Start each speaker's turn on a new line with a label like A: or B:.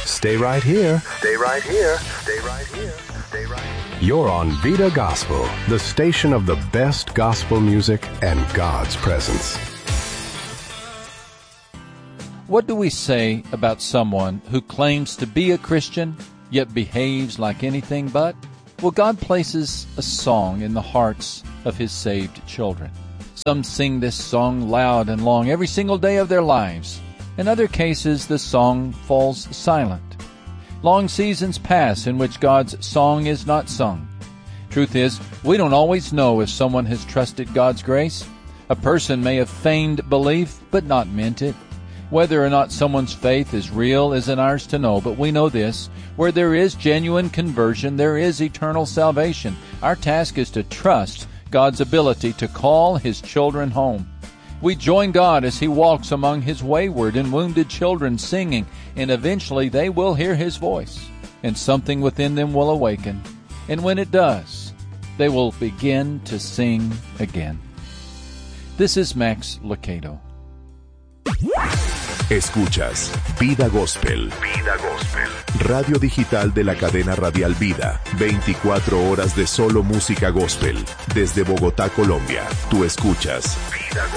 A: Stay right here.
B: Stay right here. Stay right here. Stay right here.
A: You're on Vida Gospel, the station of the best gospel music and God's presence.
C: What do we say about someone who claims to be a Christian, yet behaves like anything but? Well, God places a song in the hearts of His saved children. Some sing this song loud and long every single day of their lives. In other cases, the song falls silent. Long seasons pass in which God's song is not sung. Truth is, we don't always know if someone has trusted God's grace. A person may have feigned belief, but not meant it. Whether or not someone's faith is real isn't ours to know, but we know this: where there is genuine conversion, there is eternal salvation. Our task is to trust God's ability to call His children home. We join God as He walks among His wayward and wounded children, singing, and eventually they will hear His voice, and something within them will awaken. And when it does, they will begin to sing again. This is Max Lucado.
D: Escuchas Vida Gospel.
B: Vida Gospel.
D: Radio digital de la cadena radial Vida. 24 horas de solo música gospel. Desde Bogotá, Colombia. Tú escuchas
B: Vida Gospel.